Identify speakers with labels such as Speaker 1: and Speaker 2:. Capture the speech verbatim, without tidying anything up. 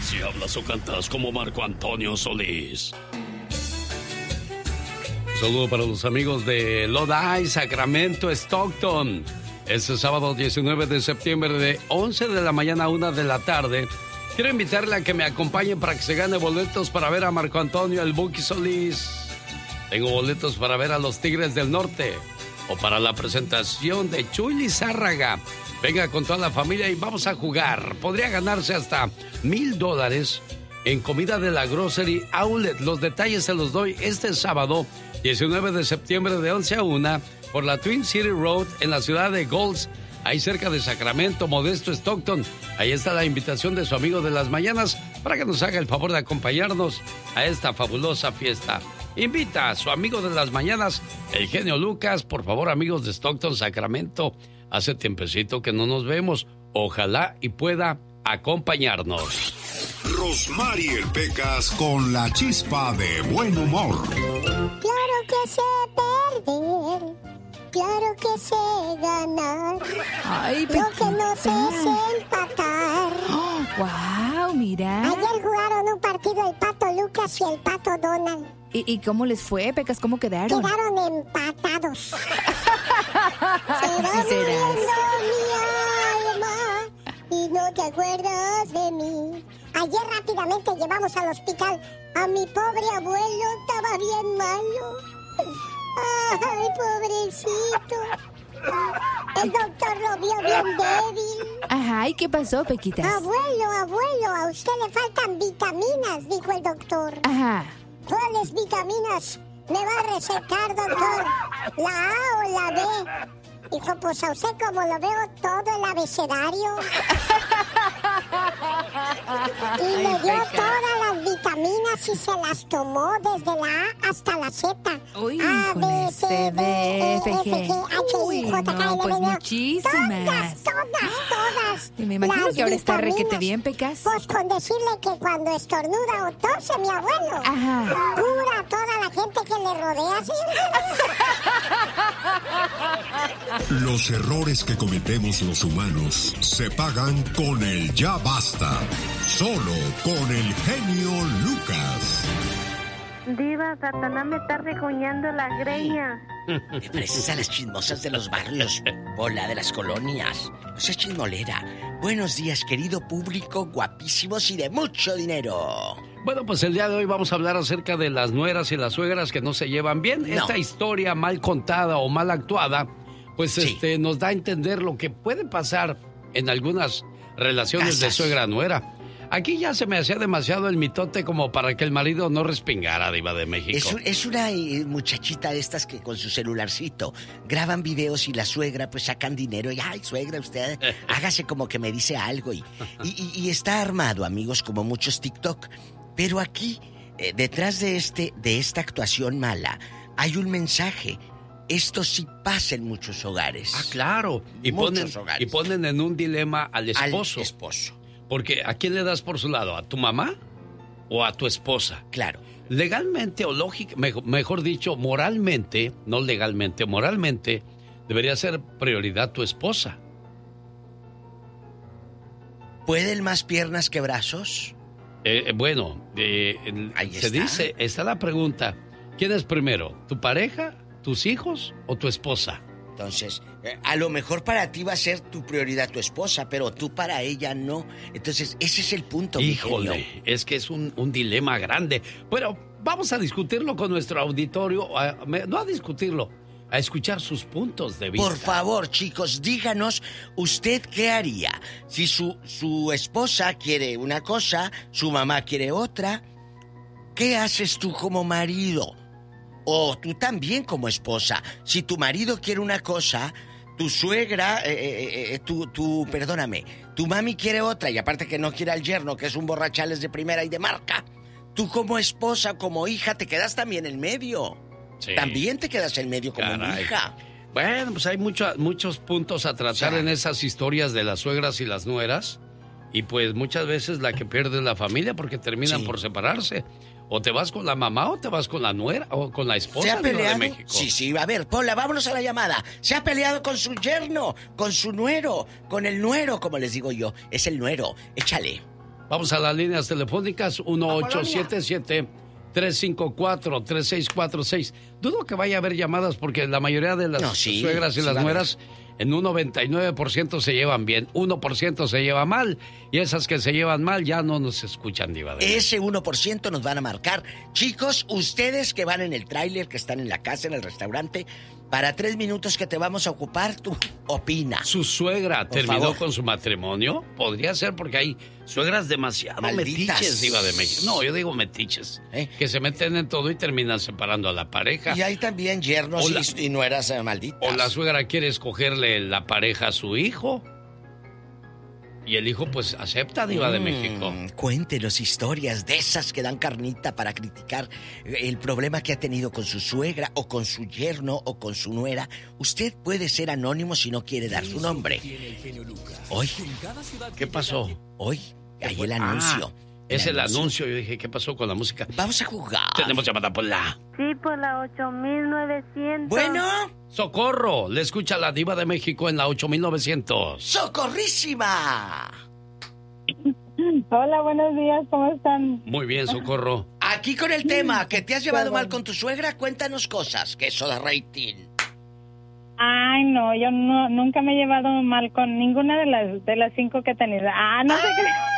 Speaker 1: Si hablas o cantas como Marco Antonio Solís. Un saludo para los amigos de Lodi, Sacramento, Stockton. Este sábado diecinueve de septiembre de once de la mañana a una de la tarde. Quiero invitarle a que me acompañe para que se gane boletos para ver a Marco Antonio el Buki Solís. Tengo boletos para ver a los Tigres del Norte o para la presentación de Chuy Lizárraga. Venga con toda la familia y vamos a jugar. Podría ganarse hasta mil dólares en comida de la Grocery Outlet. Los detalles se los doy este sábado diecinueve de septiembre de once a una por la Twin City Road en la ciudad de Golds, ahí cerca de Sacramento, Modesto, Stockton. Ahí está la invitación de su amigo de las mañanas para que nos haga el favor de acompañarnos a esta fabulosa fiesta. Invita a su amigo de las mañanas, el genio Lucas. Por favor, amigos de Stockton, Sacramento, hace tiempecito que no nos vemos. Ojalá y pueda acompañarnos.
Speaker 2: Rosmarie Pecas con la chispa de buen humor.
Speaker 3: Claro que sé perder, claro que sé ganar.
Speaker 4: Ay,
Speaker 3: Pequita. Lo que no sé es empatar.
Speaker 4: Oh, wow, mira.
Speaker 3: Ayer jugaron un partido el Pato Lucas y el Pato Donald.
Speaker 4: ¿Y, y cómo les fue, Pecas? ¿Cómo quedaron?
Speaker 3: Quedaron empatados. Se va
Speaker 4: Sí
Speaker 3: muriendo mi alma y no te acuerdas de mí. Ayer rápidamente llevamos al hospital a mi pobre abuelo, estaba bien malo. Ay, pobrecito. El doctor lo vio bien débil.
Speaker 4: Ajá, ¿y qué pasó, Pequitas?
Speaker 3: Abuelo, abuelo, a usted le faltan vitaminas, dijo el doctor.
Speaker 4: Ajá.
Speaker 3: ¿Cuáles vitaminas me va a recetar, doctor? ¿La A o la B? Dijo, pues a usted como lo veo todo el abecedario. Y le dio todas las vitaminas y se las tomó desde la A hasta la Z.
Speaker 4: Uy,
Speaker 3: A, B, C, D, E, F, G, H, I, J, K, L, M, N.
Speaker 4: Pues muchísimas.
Speaker 3: Todas, todas, todas.
Speaker 4: Y me imagino
Speaker 3: Las
Speaker 4: que ahora está
Speaker 3: vitaminas.
Speaker 4: requete bien, Pecas.
Speaker 3: Pues con decirle que cuando estornuda o tose mi abuelo,
Speaker 4: Ajá.
Speaker 3: cura a toda la gente que le rodea, ¿sí?
Speaker 2: Los errores que cometemos los humanos se pagan con el ya basta. Solo con el genio Lucas.
Speaker 5: Diva, Satanás me está regoñando la greña.
Speaker 6: Me pareces a las chismosas de los barrios, Pola, de las colonias. No seas chismolera. Buenos días, querido público, guapísimos y de mucho dinero.
Speaker 1: Bueno, pues el día de hoy vamos a hablar acerca de las nueras y las suegras que no se llevan bien.
Speaker 6: No.
Speaker 1: Esta historia mal contada o mal actuada, pues
Speaker 6: Sí.
Speaker 1: este nos da a entender lo que puede pasar en algunas relaciones
Speaker 6: Casas.
Speaker 1: de suegra-nuera. Aquí ya se me hacía demasiado el mitote como para que el marido no respingara, diva de México.
Speaker 6: Es, un- es una eh, muchachita de estas que con su celularcito graban videos y la suegra pues sacan dinero y ay suegra usted hágase como que me dice algo y, y, y- y está armado, amigos, como muchos TikTok. Pero aquí eh, detrás de este de esta actuación mala hay un mensaje. Esto sí pasa en muchos hogares.
Speaker 1: Ah, claro. Y
Speaker 6: Muchos
Speaker 1: ponen,
Speaker 6: hogares.
Speaker 1: y ponen en un dilema al esposo.
Speaker 6: Al esposo.
Speaker 1: Porque ¿a quién le das por su lado? ¿A tu mamá o a tu esposa?
Speaker 6: Claro.
Speaker 1: Legalmente o lógica, mejor, mejor dicho, moralmente, no legalmente, moralmente, debería ser prioridad tu esposa.
Speaker 6: ¿Pueden más piernas que brazos?
Speaker 1: Eh, eh, bueno, eh, el-
Speaker 6: Ahí
Speaker 1: se
Speaker 6: está.
Speaker 1: dice, está la pregunta, ¿quién es primero? ¿Tu pareja, tus hijos o tu esposa?
Speaker 6: Entonces, eh, a lo mejor para ti va a ser tu prioridad tu esposa, pero tú para ella no. Entonces, ese es el punto, mi
Speaker 1: Híjole,
Speaker 6: genio.
Speaker 1: es que es un, un dilema grande. Bueno, vamos a discutirlo con nuestro auditorio, a- me- no a discutirlo, a escuchar sus puntos de vista.
Speaker 6: Por favor, chicos, díganos usted qué haría. Si su, su esposa quiere una cosa, su mamá quiere otra, ¿qué haces tú como marido? O tú también como esposa. Si tu marido quiere una cosa, tu suegra, eh, eh, eh, tu, tu, perdóname, tu mami quiere otra y aparte que no quiere al yerno, que es un borrachales de primera y de marca, tú como esposa, como hija, te quedas también en medio.
Speaker 1: Sí.
Speaker 6: También te quedas en medio como
Speaker 1: Caray.
Speaker 6: hija.
Speaker 1: Bueno, pues hay mucho- muchos puntos a tratar
Speaker 6: O sea,
Speaker 1: en esas historias de las suegras y las nueras. Y pues muchas veces la que pierde es la familia porque terminan
Speaker 6: Sí.
Speaker 1: por separarse. O te vas con la mamá o te vas con la nuera o con la
Speaker 6: ¿Se
Speaker 1: esposa
Speaker 6: ha
Speaker 1: diva de
Speaker 6: peleado?
Speaker 1: México.
Speaker 6: Sí, sí, a ver, Pola, vámonos a la llamada. Se ha peleado con su yerno, con su nuero, con el nuero, como les digo yo. Es el nuero. Échale.
Speaker 1: Vamos a las líneas telefónicas uno ocho siete siete, tres cinco cuatro, tres seis cuatro seis. Dudo que vaya a haber llamadas porque la mayoría de las
Speaker 6: no, sí,
Speaker 1: suegras y
Speaker 6: sí
Speaker 1: las nueras en un noventa y nueve por ciento se llevan bien, uno por ciento se lleva mal y esas que se llevan mal ya no nos escuchan, Diva de México.
Speaker 6: Ese uno por ciento nos van a marcar. Chicos, ustedes que van en el tráiler, que están en la casa, en el restaurante, para tres minutos que te vamos a ocupar, tú opina.
Speaker 1: ¿Su suegra
Speaker 6: Por
Speaker 1: terminó
Speaker 6: favor.
Speaker 1: con su matrimonio? Podría ser porque hay suegras demasiado
Speaker 6: Malditas.
Speaker 1: metiches, Diva de México. No, yo digo metiches.
Speaker 6: ¿Eh?
Speaker 1: Que se meten en todo y terminan separando a la pareja.
Speaker 6: Y hay también yernos
Speaker 1: O la-
Speaker 6: y, y nueras eh, malditas.
Speaker 1: O la suegra quiere escogerle la pareja a su hijo. Y el hijo pues acepta, Diva de
Speaker 6: Mm,
Speaker 1: México.
Speaker 6: Cuéntenos historias de esas que dan carnita para criticar el problema que ha tenido con su suegra o con su yerno o con su nuera. Usted puede ser anónimo si no quiere dar su nombre. Hoy,
Speaker 1: ¿Qué pasó?
Speaker 6: hoy, hay el anuncio.
Speaker 1: Ah, es el anuncio. Yo dije, ¿qué pasó con la música?
Speaker 6: Vamos a jugar.
Speaker 1: Tenemos llamada por la...
Speaker 5: Sí, por la ocho mil novecientos.
Speaker 6: Bueno,
Speaker 1: ¡Socorro! Le escucha la Diva de México en la ocho mil novecientos.
Speaker 6: ¡socorrísima!
Speaker 7: Hola, buenos días, ¿cómo están?
Speaker 1: Muy bien, Socorro.
Speaker 6: Aquí con el tema, que te has llevado mal con tu suegra, cuéntanos cosas, que eso da rating.
Speaker 7: Ay, no, yo no, nunca me he llevado mal con ninguna de las de las cinco que he tenido. Ah, no sé qué.